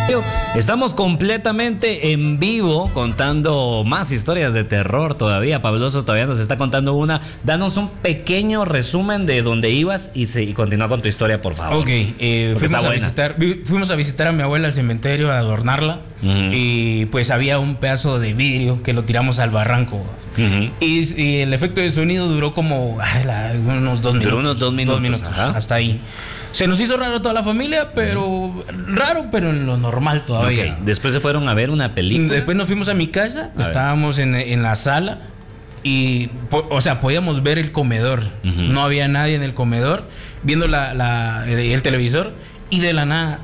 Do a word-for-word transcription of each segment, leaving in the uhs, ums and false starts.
Estamos completamente en vivo contando más historias de terror todavía. Pabloso todavía nos está contando una. Danos un pequeño resumen de dónde ibas y, se, y continúa con tu historia, por favor. Ok, eh, fuimos, a visitar, fuimos a visitar a mi abuela al cementerio, a adornarla. Uh-huh. Y pues había un pedazo de vidrio que lo tiramos al barranco. Uh-huh. y, y el efecto de sonido duró como ay, la, unos dos minutos. Duró unos dos minutos. Dos minutos hasta ahí. Se nos hizo raro a toda la familia, pero uh-huh. raro, pero en lo normal todavía. Okay. Después se fueron a ver una película. Después nos fuimos a mi casa, a estábamos en, en la sala y, o sea, podíamos ver el comedor. Uh-huh. No había nadie en el comedor viendo la, la, el, el televisor y de la nada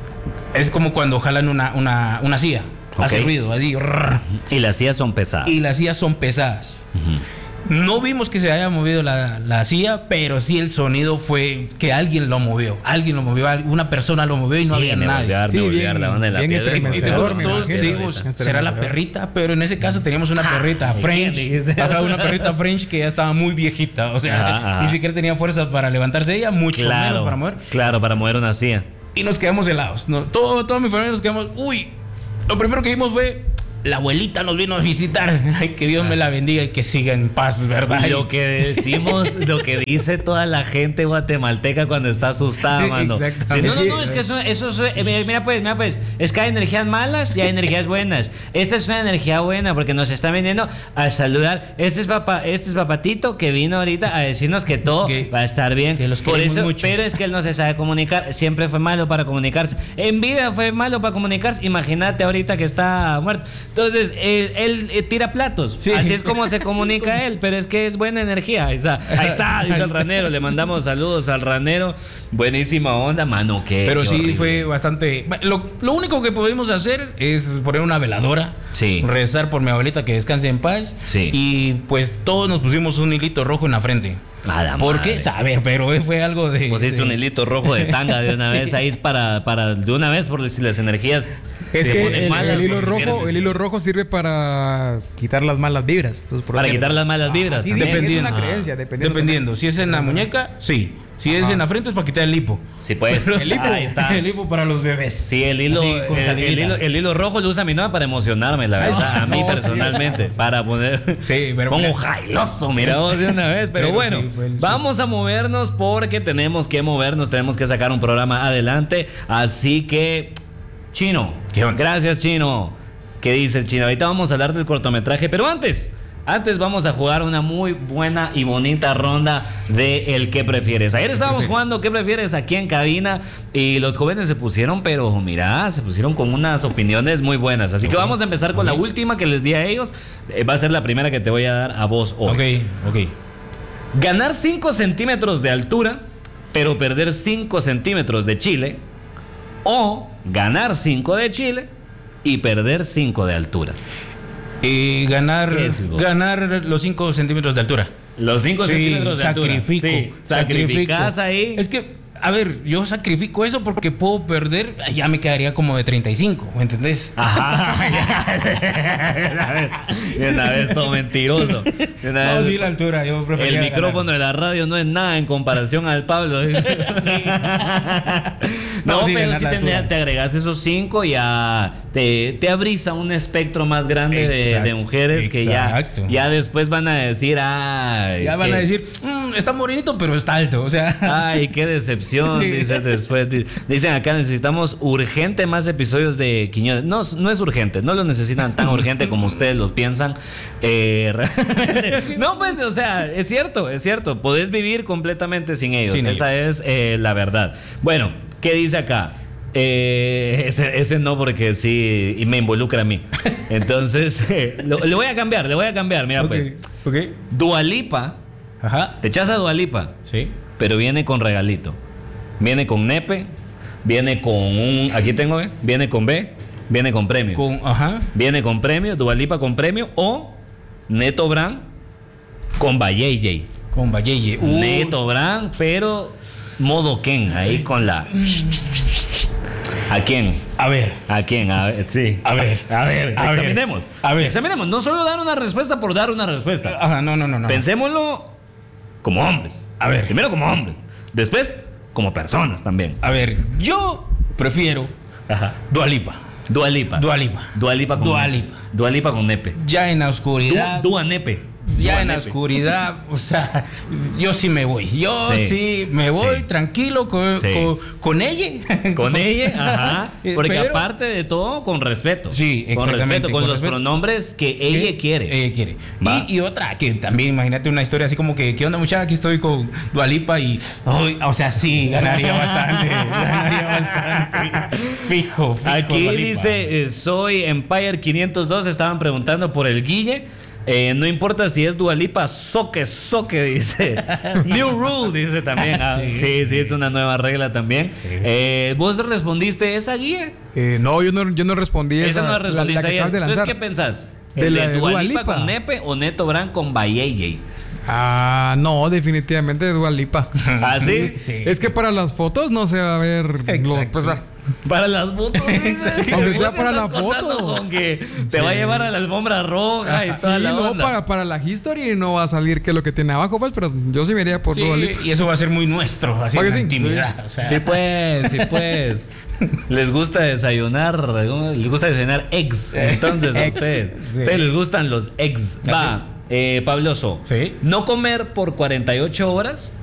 es como cuando jalan una, una, una silla. Okay. Hace ruido, así. Y las sillas son pesadas. Y las sillas son pesadas. Uh-huh. No vimos que se haya movido la, la silla, pero sí el sonido fue que alguien lo movió. Alguien lo movió, una persona lo movió y no sí, había nadie. Volgar, sí, bien, la banda de la bien estremecedor. Todos dijimos, será la perrita, pero en ese caso teníamos una perrita French. Ajá, una perrita French que ya estaba muy viejita. O sea, ajá, ajá. ni siquiera tenía fuerzas para levantarse ella, mucho claro, menos para mover. Claro, para mover una silla. Y nos quedamos helados. No, todo, toda mi familia nos quedamos, uy. Lo primero que vimos fue, la abuelita nos vino a visitar. Ay, que Dios ah. me la bendiga y que siga en paz, ¿verdad? Lo que decimos, lo que dice toda la gente guatemalteca cuando está asustada, mano. Exactamente. Sí, no, no, no, es que eso, eso, eso mira pues, mira pues, es que hay energías malas y hay energías buenas. Esta es una energía buena porque nos está viniendo a saludar. Este es papá, este es papatito que vino ahorita a decirnos que todo okay. va a estar bien. Que los Por eso, mucho. Pero es que él no se sabe comunicar. Siempre fue malo para comunicarse. En vida fue malo para comunicarse. Imagínate ahorita que está muerto. Entonces, él, él, él tira platos. Sí. Así es como se comunica él, pero es que es buena energía. Ahí está, ahí está, dice el ranero. Le mandamos saludos al ranero. Buenísima onda, mano. Qué, pero qué sí horrible. Fue bastante. Lo, lo único que pudimos hacer es poner una veladora. Sí. Rezar por mi abuelita que descanse en paz. Sí. Y pues todos nos pusimos un hilito rojo en la frente. Nada ¿Por qué? Saber, pero fue algo de. Pusiste de... un hilito rojo de tanga de una vez sí. ahí para, para de una vez por si las energías. Es que el, malas, el hilo rojo, el hilo rojo sirve para quitar las malas vibras. Entonces, para quitar las malas vibras. Ah, sí, dependiendo. Es una creencia, dependiendo. Dependiendo. Si es en la muñeca, sí. Si Ajá. es en la frente es para quitar el hipo. Sí, pues. El hipo, ahí está. El hipo para los bebés. Sí, el hilo, sí, el, el, hilo el hilo rojo lo usa mi novia para emocionarme, la verdad. A mí no, personalmente. Sí. Para poner. Sí, pero. Pongo jailoso, mira, de una vez. Pero, pero bueno, sí, vamos a movernos porque tenemos que movernos, tenemos que sacar un programa adelante. Así que, Chino. Gracias, Chino. ¿Qué dices, Chino? Ahorita vamos a hablar del cortometraje, pero antes. Antes vamos a jugar una muy buena y bonita ronda de el ¿qué prefieres? Ayer estábamos jugando ¿qué prefieres? Aquí en cabina y los jóvenes se pusieron, pero mira, se pusieron con unas opiniones muy buenas. Así que vamos a empezar con la última que les di a ellos. Eh, va a ser la primera que te voy a dar a vos hoy. Ok, ok. Ganar cinco centímetros de altura, pero perder cinco centímetros de Chile. O ganar cinco de Chile y perder cinco de altura. Y ganar, ganar los cinco centímetros de altura. Los cinco sí, centímetros de sacrifico, altura. Sí, sacrificas ahí. Es que, a ver, yo sacrifico eso porque puedo perder, ya me quedaría como de treinta y cinco, ¿me entendés? Ajá. De una vez todo mentiroso. De una no, vez, sí, la altura, yo prefería el micrófono ganar. de la radio no es nada en comparación al Pablo. Sí. No, no sí, pero si te, te agregas esos cinco, ya te, te abrisa un espectro más grande de, de mujeres exacto. que ya, ya después van a decir, ay. Ya van que, a decir, mmm, está morenito, pero está alto. O sea. Ay, qué decepción, sí. Dicen después. Dicen acá, necesitamos urgente más episodios de Quiñones. No, no es urgente, no lo necesitan tan urgente como ustedes lo piensan. Eh, no, pues, o sea, es cierto, es cierto. Podés vivir completamente sin ellos. Sin Esa ellos. es eh, la verdad. Bueno, ¿qué dice acá? Eh, ese, ese no, porque sí, y me involucra a mí. Entonces, eh, lo, le voy a cambiar, le voy a cambiar. Mira, okay. pues. Okay. Dua Lipa. Ajá. Te echas a Dua Lipa. Sí. Pero viene con regalito. Viene con nepe. Viene con un. Aquí tengo, ¿eh? Viene con B. Viene con premio. Con, ajá. Viene con premio. Dua Lipa con premio. O Neto Brand con Bayeye. Con Bayeye. Uh. Neto Brand, pero modo Ken. Ahí con la. ¿A quién? A ver. ¿A quién? A ver, sí. A ver. A ver, a examinemos. Ver. A ver. Examinemos. No solo dar una respuesta por dar una respuesta. Ajá, no, no, no, no. Pensémoslo como hombres. A ver. Primero como hombres. Después, como personas también. A ver, yo prefiero Ajá. Dua Lipa. Dua Lipa. Dua Lipa. Dua Lipa con Dua nepe. Lipa. Dua Lipa con nepe. Ya en la oscuridad. Du, Dua nepe. Ya Dua en la nepe. oscuridad, o sea, yo sí me voy. Yo sí, Sí. me voy Sí. tranquilo con, Sí. con, con ella. Con ella, ajá. Porque Pero- aparte de todo, con respeto. Sí, Con exactamente, respeto, con, con los respeto. pronombres que ella quiere. Ella quiere. Va. Y, y otra, que también, imagínate una historia así como que, ¿qué onda, muchacha? Aquí estoy con Dua Lipa y, ay, o sea, sí, ganaría bastante. Ganaría bastante. Fijo, fijo. Aquí Dua Lipa. dice, eh, soy Empire quinientos dos, estaban preguntando por el Guille. Eh, no importa si es Dua Lipa, soque, soque, dice. New rule, dice también. Ah, sí, sí, sí, sí. es una nueva regla también. Eh, ¿Vos respondiste esa, Guille? Eh, no, yo no, yo no respondí Esa esa. no la respondiste que ayer. acabas de Entonces, lanzar. ¿qué pensás? De ¿El la de de Dua Dua Lipa Lipa. con Nepe o Neto Brand con Bayeye? Ah, no, definitivamente Dua Lipa. ¿Ah, sí? Sí. Es que para las fotos no se va a ver. Lo, Exacto. pues va. Para las fotos. dices. Aunque Vos sea te para estás la contando foto. Con que te va a llevar a la alfombra roja y Sí, toda la no, onda. para, para la history no va a salir qué es lo que tiene abajo, pues, pero yo sí me iría por Sí, Dua Lipa. y eso va a ser muy nuestro, así ¿Va en que la sí? intimidad. Sí. O sea, Sí, pues, sí, pues. Les gusta desayunar, ¿cómo? Les gusta desayunar eggs. Entonces, a Eggs, ustedes, sí. ustedes les gustan los eggs. Va, eh, Pabloso. Sí. No comer por cuarenta y ocho horas